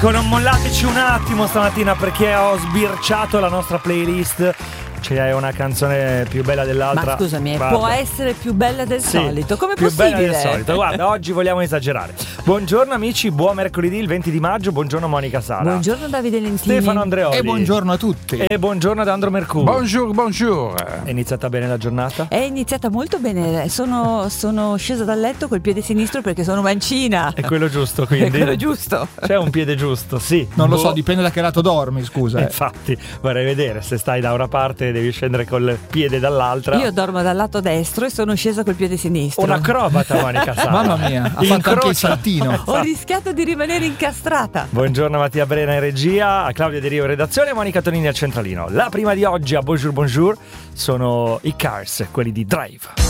Dico, non mollateci un attimo stamattina, perché ho sbirciato la nostra playlist. C'è una canzone più bella dell'altra. Ma scusami, guarda, può essere più bella del solito? Come più possibile? bella del solito. Guarda, oggi vogliamo esagerare. Buongiorno amici, buon mercoledì, il 20 di maggio. Buongiorno Monica Sala. Buongiorno Davide Lentini. Stefano Andreoli. E buongiorno a tutti. E buongiorno ad Andro Mercurio. Bonjour. È iniziata bene la giornata? È iniziata molto bene. Sono scesa dal letto col piede sinistro perché sono mancina. È quello giusto, quindi. È quello giusto. C'è un piede giusto, sì. Non lo so, dipende da che lato dormi, scusa. Infatti, vorrei vedere se stai da una parte devi scendere col piede dall'altra. Io dormo dal lato destro e sono scesa col piede sinistro. Un acrobata, Monica Sala. Mamma mia, ha fatto anche il saltino. Ho rischiato di rimanere incastrata. Buongiorno Mattia Brena in regia, a Claudia De Rio in redazione e Monica Tonini al centralino. La prima di oggi a Bonjour Bonjour sono i Cars, quelli di Drive.